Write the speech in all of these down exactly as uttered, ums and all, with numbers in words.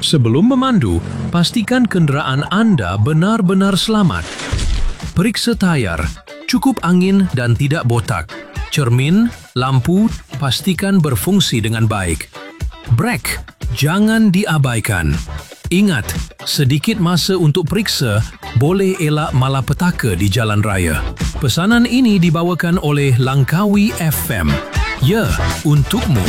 Sebelum memandu, pastikan kenderaan anda benar-benar selamat. Periksa tayar, cukup angin dan tidak botak. Cermin, lampu, pastikan berfungsi dengan baik. Brek, jangan diabaikan. Ingat, sedikit masa untuk periksa boleh elak malapetaka di jalan raya. Pesanan ini dibawakan oleh Langkawi F M. Ya, untukmu.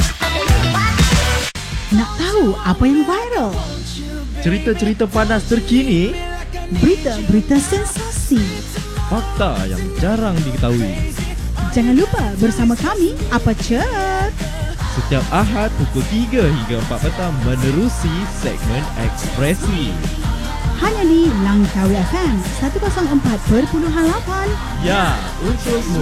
Nak tahu apa yang viral? Cerita-cerita panas terkini, Berita-berita sensasi. fakta yang jarang diketahui. Jangan lupa bersama kami, Apa Chat? Setiap Ahad pukul tiga hingga empat petang menerusi segmen Ekspresi. Hanya di Langkawi F M seratus empat perpuluhan lapan. Ya, untukmu.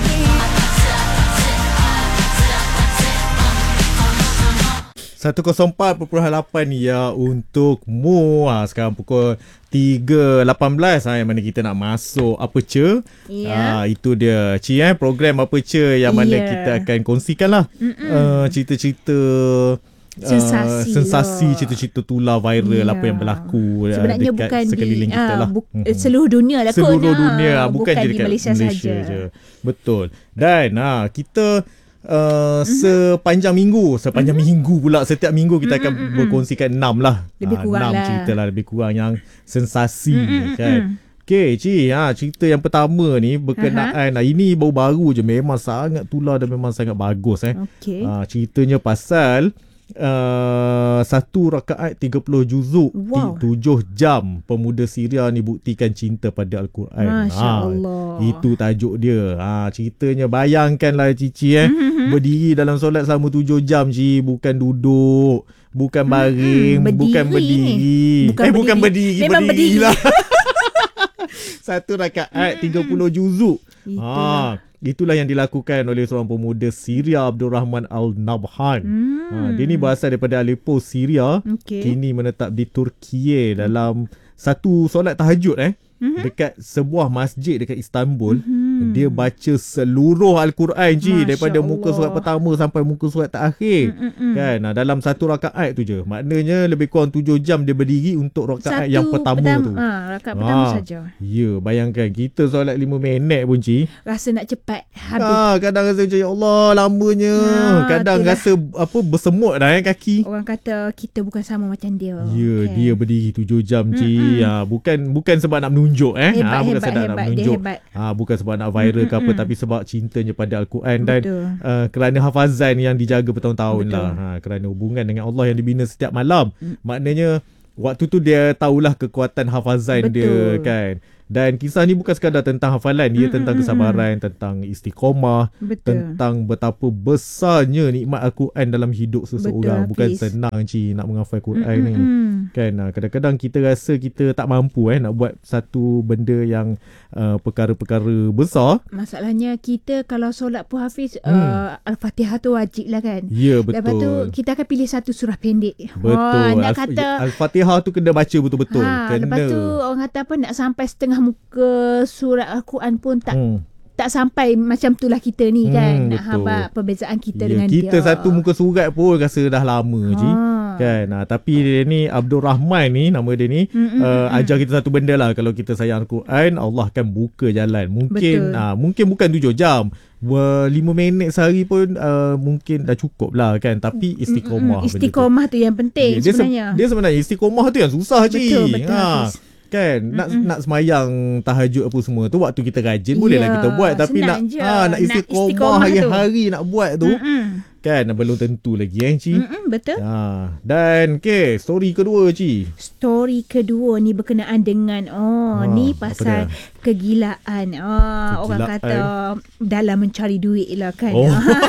seratus empat perpuluhan lapan ya untukmu. Ha, sekarang pukul tiga lapan belas ha, yang mana kita nak masuk Aperture. Ya. Ha, itu dia Ci eh, program Aperture yang mana Ya. kita akan kongsikan lah uh, cerita-cerita Sensasi uh, sensasi lah. cerita-cerita tular viral Ya. apa yang berlaku uh, Sebenarnya dekat bukan sekeliling di kita ah, lah. bu- Mhm. seluruh dunia lah kot. Seluruh Ah, dunia bukan, bukan je di dekat Malaysia, Malaysia saja. je. Betul. Dan ha, kita Uh, Mhm. sepanjang minggu sepanjang minggu pula setiap minggu kita akan Mhm, mhm. berkongsikan enam lah. Lebih Ah, kurang enam lah. cerita lah lebih kurang yang sensasi Mhm, kan. mhm. Okey, Ci, ha, cerita yang pertama ni berkenaan uh-huh. ini baru-baru je, memang sangat tular dan memang sangat bagus eh. Okey. Ha, ceritanya pasal uh, satu rakaat tiga puluh juzuk, Wow. tujuh jam pemuda Syria ni buktikan cinta pada Al-Quran. Masya Allah. Itu tajuk dia. Ha, ceritanya bayangkanlah Cici eh, Mhm. berdiri dalam solat selama tujuh jam Ci, bukan duduk, bukan baring, berdiri bukan ni. berdiri. Bukan eh bukan berdiri. berdiri, Memang berdiri. berdirilah. Satu rakaat tiga puluh juzuk. Itulah. Ha, itulah yang dilakukan oleh seorang pemuda Syria, Abdul Rahman Al-Nabhan. Hmm. Ha, dia ni berasal daripada Aleppo, Syria. Okey. Kini menetap di Turki dalam satu solat tahajud eh. Mhm. Dekat sebuah masjid dekat Istanbul. Mhm. Dia baca seluruh Al-Quran Ji, Masya daripada muka Allah. surat pertama sampai muka surat terakhir. Mm-mm. Kan? Nah, dalam satu rakaat tu je. Maknanya lebih kurang tujuh jam dia berdiri untuk rakaat Satu yang pertama, pertama tu. Ah, rakaat pertama Ah, saja. Ya, bayangkan kita solat lima minit pun Ci. Rasa nak cepat habis. Ah, kadang rasa macam ya Allah lamanya. Ah, kadang itulah. rasa apa bersemut dah eh kaki. Orang kata kita bukan sama macam dia. Ya, Kan? dia berdiri tujuh jam Ci. Mm-mm. Ha, bukan bukan sebab nak menunjuk eh. Hebat, ha, bukan hebat, sebab nak hebat. Dia menunjuk. hebat. Ha, bukan sebab nak viral ke apa, Mm-mm. tapi sebab cintanya pada Al-Quran dan Betul. uh, kerana hafazan yang dijaga bertahun-tahun Betul. lah. Ha, kerana hubungan dengan Allah yang dibina setiap malam. Mm. Maknanya waktu tu dia tahulah kekuatan hafazan dia Betul. kan. Dan kisah ni bukan sekadar tentang hafalan, dia Mm, tentang mm, kesabaran, tentang istiqamah, Betul. tentang betapa besarnya nikmat Al-Quran dalam hidup seseorang. Betul, Bukan Hafiz. senang Ci nak menghafal Quran ni. Mm-mm. Kan, ah, kadang-kadang kita rasa kita tak mampu eh nak buat satu benda yang uh, perkara-perkara besar. Masalahnya kita kalau solat pun Hafiz, Hmm. uh, Al-Fatihah tu wajib lah kan. Ya, Lepas tu betul. kita akan pilih satu surah pendek. Betul. Wah, nak Al- kata Al-Fatihah tu kena baca betul-betul. ha, Kena. lepas tu orang kata apa, nak sampai setengah muka surat Al-Quran pun tak Hmm. tak sampai macam tu lah kita ni kan. Hmm, Nak betul. habaq perbezaan kita Ya, dengan kita dia. satu muka surat pun rasa dah lama Ji. Ha. Kan. Ah, tapi dia ni Abdul Rahman ni, nama dia ni, Mm-mm, uh, mm-mm. ajar kita satu benda lah. Kalau kita sayang Al-Quran, Allah akan buka jalan. Mungkin Betul. uh, mungkin bukan tujuh jam. lima minit sehari pun uh, mungkin dah cukup lah kan. Tapi istiqamah. Mm-mm. benda tu. Istiqamah tu yang penting Ya, dia, sebenarnya. se- dia sebenarnya istiqamah tu yang susah Ji. Betul, betul, Ha. Hafiz. Kan nak Mm-mm. nak semayang tahajud apa semua tu waktu kita rajin bolehlah Ya, kita buat, tapi senang nak je. ha, nak Nak istiqamah istiqamah tu. hari-hari nak buat tu Mm-mm. kan belum tentu lagi eh Ci. Mm-mm, betul. Ha, dan okay, story kedua Ci. Story kedua ni berkenaan dengan oh Ha, ni apa pasal dia? kegilaan. Ah, orang Kegilaan. kata dalam mencari duit lah kan. Oh.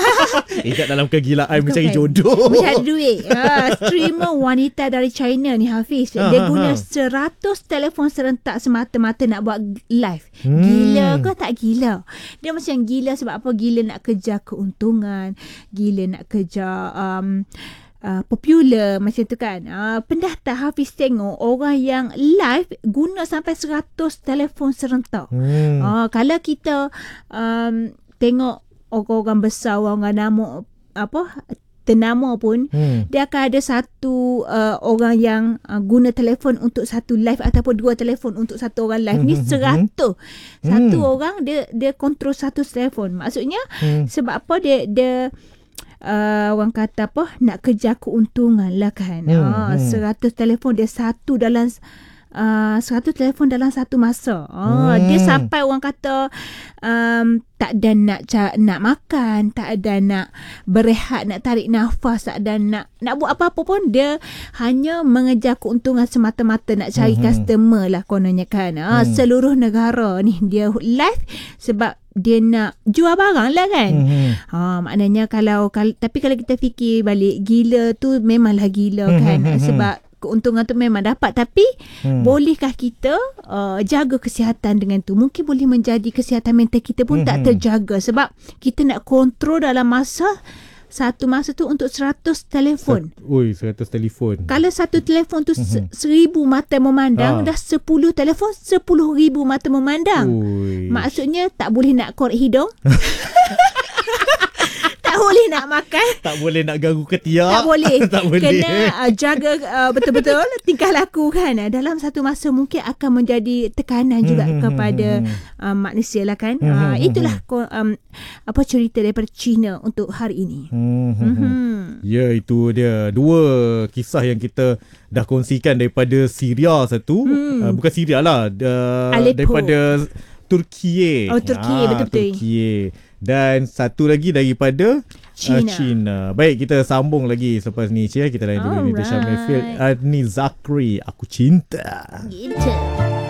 Ingat dalam kegilaan Bukan, mencari kan? jodoh. Mencari duit. Ah, streamer wanita dari China ni Hafiz. Ha, Dia ha, guna ha. seratus telefon serentak semata-mata nak buat live. Hmm. Gila ke tak gila? Dia macam gila sebab apa? Gila nak kejar keuntungan. Gila nak kejar um, uh, popular macam tu kan. Uh, pernah tak Hafiz tengok orang yang live guna sampai seratus telefon serentak? Hmm. Ah, kalau kita um, tengok orang-orang besar, orang-orang nama apa ternama pun, Hmm. dia akan ada satu uh, orang yang uh, guna telefon untuk satu live ataupun dua telefon untuk satu orang live. Ni Hmm, hmm, seratus. Satu Hmm. orang dia dia kontrol satu telefon. Maksudnya Hmm. sebab apa dia dia uh, orang kata apa, nak kejar keuntungan lah kan. Hmm, Ah, hmm. seratus telefon dia satu dalam Uh, seratus telefon dalam satu masa. Ah, Hmm. Dia sampai orang kata um, tak ada nak ca- nak makan, tak ada nak berehat, nak tarik nafas, tak ada nak nak buat apa-apa pun. Dia hanya mengejar keuntungan semata-mata, nak cari Hmm. customer lah kononnya kan. Ah, Hmm. Seluruh negara ni dia live sebab dia nak jual barang lah kan. Hmm. Ha, maknanya kalau, kalau tapi kalau kita fikir balik, gila tu memanglah gila Hmm, kan. hmm, hmm, Sebab keuntungan tu memang dapat, tapi Hmm. bolehkah kita uh, jaga kesihatan dengan tu? Mungkin boleh menjadi kesihatan mental kita pun Hmm, tak hmm. terjaga sebab kita nak kontrol dalam masa satu masa tu untuk seratus telefon. Sat- Ui, seratus telefon. Kalau satu telefon tu se- Mhm. seribu mata memandang, Ah. dah sepuluh telefon, sepuluh ribu mata memandang. Ui. Maksudnya tak boleh nak korek hidung. Tak boleh nak makan. Tak boleh nak ganggu ketiak. Tak boleh. Tak boleh. Kena uh, jaga uh, betul-betul tingkah laku kan. Uh, dalam satu masa mungkin akan menjadi tekanan juga Hmm, hmm, kepada hmm, hmm. uh, manusia lah kan. Hmm, Uh, hmm, hmm, itulah ko- um, apa cerita daripada China untuk hari ini. Hmm, hmm, hmm. Mhm. Ya, itu dia. Dua kisah yang kita dah kongsikan daripada Syria satu. Hmm. Uh, bukan Syria lah. Uh, Aleppo. daripada Turki. Oh, Turki, betul-betul. Turki. Dan satu lagi daripada China. Uh, China. Baik, kita sambung lagi selepas ni, Cik. Kita layan dulu Indonesia Alright. Mayfield. Uh, ni Zakri, Aku Cinta. Gitu.